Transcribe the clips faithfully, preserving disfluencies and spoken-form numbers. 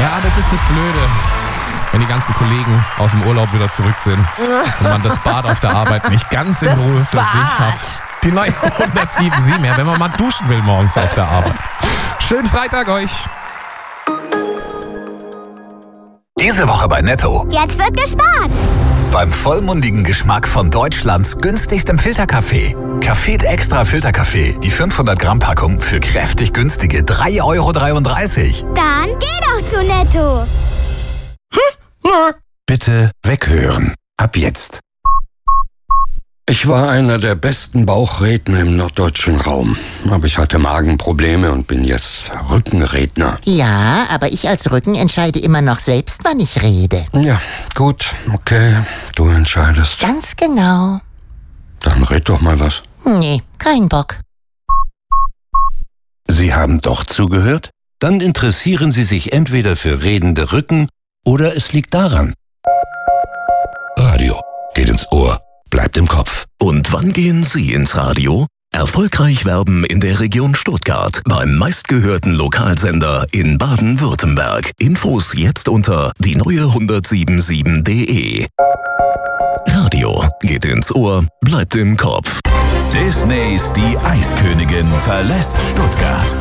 Ja, das ist das Blöde. Wenn die ganzen Kollegen aus dem Urlaub wieder zurück sind und man das Bad auf der Arbeit nicht ganz in Das Ruhe für Bad. sich hat. Die neue hundertsieben sieben, ja, wenn man mal duschen will morgens auf der Arbeit. Schönen Freitag euch. Diese Woche bei Netto. Jetzt wird gespart. Beim vollmundigen Geschmack von Deutschlands günstigstem Filterkaffee. Café Extra Filterkaffee. Die fünfhundert Gramm Packung für kräftig günstige drei Euro dreiunddreißig. Dann geh doch zu Netto. Bitte weghören. Ab jetzt. Ich war einer der besten Bauchredner im norddeutschen Raum. Aber ich hatte Magenprobleme und bin jetzt Rückenredner. Ja, aber ich als Rücken entscheide immer noch selbst, wann ich rede. Ja, gut, okay, du entscheidest. Ganz genau. Dann red doch mal was. Nee, kein Bock. Sie haben doch zugehört? Dann interessieren Sie sich entweder für redende Rücken oder es liegt daran. Radio geht ins Ohr, bleibt im Kopf. Und wann gehen Sie ins Radio? Erfolgreich werben in der Region Stuttgart beim meistgehörten Lokalsender in Baden-Württemberg. Infos jetzt unter die neue hundertsiebenundsiebzig punkt de. Radio geht ins Ohr, bleibt im Kopf. Disneys Die Eiskönigin verlässt Stuttgart.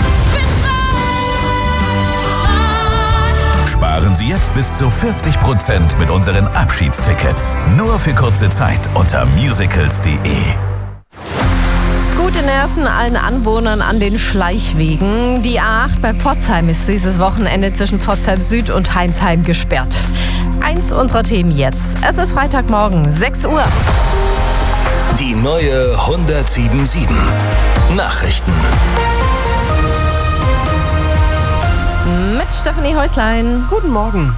Sparen Sie jetzt bis zu vierzig Prozent mit unseren Abschiedstickets. Nur für kurze Zeit unter musicals punkt de. Gute Nerven allen Anwohnern an den Schleichwegen. Die A acht bei Pforzheim ist dieses Wochenende zwischen Pforzheim Süd und Heimsheim gesperrt. Eins unserer Themen jetzt. Es ist Freitagmorgen, sechs Uhr. Die neue hundertsiebenundsiebzig. Nachrichten. Mit Stefanie Häuslein. Guten Morgen.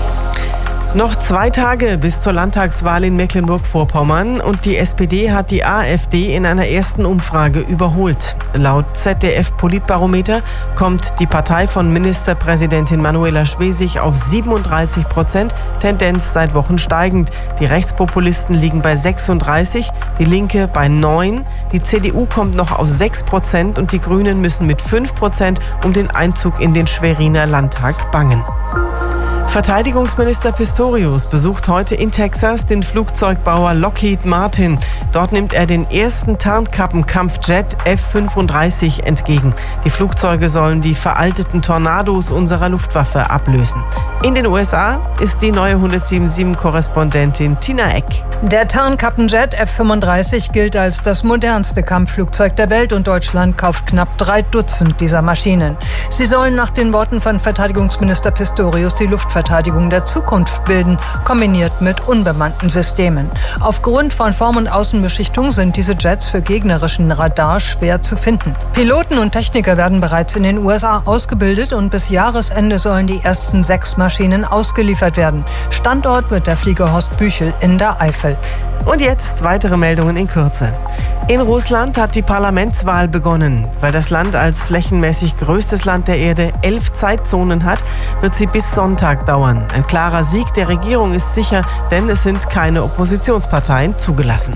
Noch zwei Tage bis zur Landtagswahl in Mecklenburg-Vorpommern und die S P D hat die AfD in einer ersten Umfrage überholt. Laut Z D F-Politbarometer kommt die Partei von Ministerpräsidentin Manuela Schwesig auf siebenunddreißig Prozent, Tendenz seit Wochen steigend. Die Rechtspopulisten liegen bei sechsunddreißig, die Linke bei neun, die C D U kommt noch auf sechs Prozent und die Grünen müssen mit fünf Prozent um den Einzug in den Schweriner Landtag bangen. Verteidigungsminister Pistorius besucht heute in Texas den Flugzeugbauer Lockheed Martin. Dort nimmt er den ersten Tarnkappenkampfjet F fünfunddreißig entgegen. Die Flugzeuge sollen die veralteten Tornados unserer Luftwaffe ablösen. In den U S A ist die neue hundertsiebenundsiebzig-Korrespondentin Tina Eck. Der Tarnkappenjet F fünfunddreißig gilt als das modernste Kampfflugzeug der Welt und Deutschland kauft knapp drei Dutzend dieser Maschinen. Sie sollen nach den Worten von Verteidigungsminister Pistorius die Luftverteidigung der Zukunft bilden, kombiniert mit unbemannten Systemen. Aufgrund von Form- und Außenbeschichtung sind diese Jets für gegnerischen Radar schwer zu finden. Piloten und Techniker werden bereits in den U S A ausgebildet und bis Jahresende sollen die ersten sechs Maschinen ausgeliefert werden. Standort wird der Flieger Horst Büchel in der Eifel. Und jetzt weitere Meldungen in Kürze. In Russland hat die Parlamentswahl begonnen. Weil das Land als flächenmäßig größtes Land der Erde elf Zeitzonen hat, wird sie bis Sonntag dauern. Ein klarer Sieg der Regierung ist sicher, denn es sind keine Oppositionsparteien zugelassen.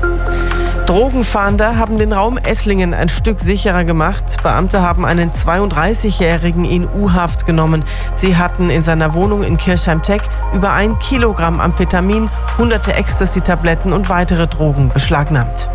Drogenfahnder haben den Raum Esslingen ein Stück sicherer gemacht. Beamte haben einen zweiunddreißigjährigen in U-Haft genommen. Sie hatten in seiner Wohnung in Kirchheim-Teck über ein Kilogramm Amphetamin, hunderte Ecstasy-Tabletten und weitere Drogen beschlagnahmt.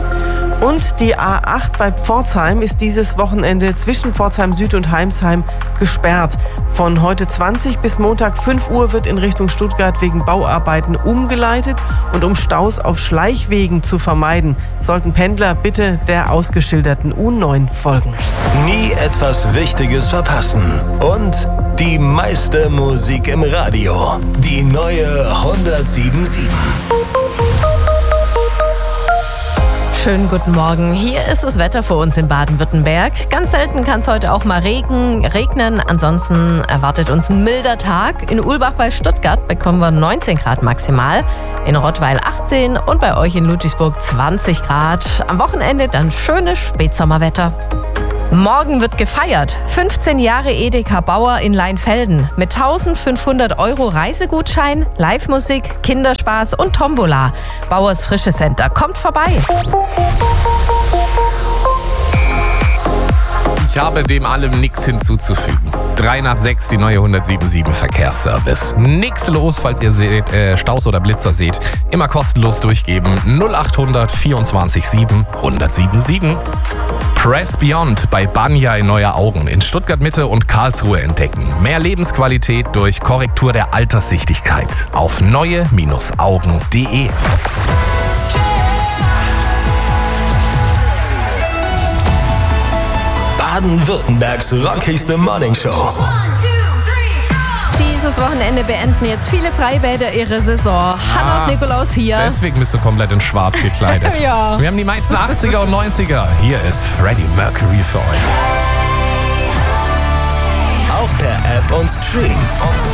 Und die A acht bei Pforzheim ist dieses Wochenende zwischen Pforzheim Süd und Heimsheim gesperrt. Von heute zwanzig bis Montag fünf Uhr wird in Richtung Stuttgart wegen Bauarbeiten umgeleitet. Und um Staus auf Schleichwegen zu vermeiden, sollten Pendler bitte der ausgeschilderten U neun folgen. Nie etwas Wichtiges verpassen. Und die meiste Musik im Radio. Die neue hundertsiebenundsiebzig. Schönen guten Morgen. Hier ist das Wetter für uns in Baden-Württemberg. Ganz selten kann es heute auch mal Regen, regnen. Ansonsten erwartet uns ein milder Tag. In Ulbach bei Stuttgart bekommen wir neunzehn Grad maximal, in Rottweil achtzehn und bei euch in Ludwigsburg zwanzig Grad. Am Wochenende dann schönes Spätsommerwetter. Morgen wird gefeiert. fünfzehn Jahre Edeka Bauer in Leinfelden. Mit eintausendfünfhundert Euro Reisegutschein, Live-Musik, Kinderspaß und Tombola. Bauers Frische Center. Kommt vorbei. Ich habe dem allem nichts hinzuzufügen. Drei nach sechs, die neue hundertsiebenundsiebzig Verkehrsservice. Nix los, falls ihr seht, äh, Staus oder Blitzer seht. Immer kostenlos durchgeben. null achthundert vierundzwanzig sieben hundertsiebenundsiebzig. Press Beyond bei Banyai Neue Augen in Stuttgart Mitte und Karlsruhe entdecken. Mehr Lebensqualität durch Korrektur der Alterssichtigkeit auf neue Augen punkt de. Baden-Württembergs rockigste Morningshow. Dieses Wochenende beenden jetzt viele Freibäder ihre Saison. Hannah und Nikolaus hier. Deswegen bist du komplett in schwarz gekleidet. Ja. Wir haben die meisten achtziger und neunziger. Hier ist Freddie Mercury für euch. Auch per App und Stream.